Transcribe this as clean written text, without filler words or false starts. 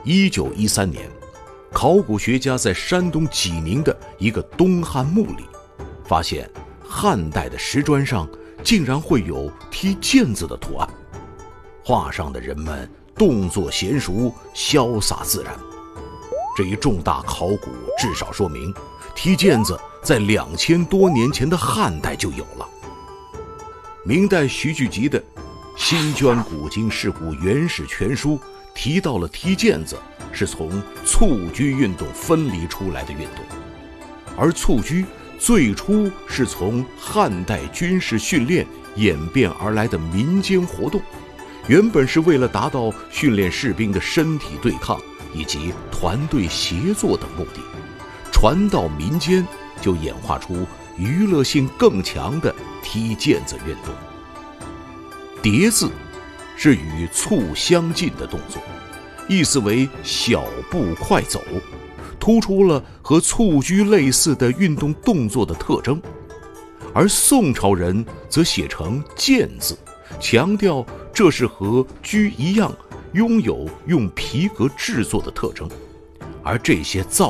1913年，考古学家在山东济宁的一个东汉墓里，发现汉代的石砖上竟然会有踢毽子的图案，画上的人们动作娴熟，潇洒自然。这一重大考古至少说明，踢毽子在2000多年前的汉代就有了。明代徐聚集的《新捐古今事古原始全书》提到了踢毽子是从蹴鞠运动分离出来的运动，而蹴鞠最初是从汉代军事训练演变而来的民间活动，原本是为了达到训练士兵的身体对抗以及团队协作等目的，传到民间就演化出娱乐性更强的踢毽子运动。叠字是与蹴相近的动作，意思为小步快走，突出了和蹴鞠类似的运动动作的特征。而宋朝人则写成毽字，强调这是和鞠一样拥有用皮革制作的特征，而这些造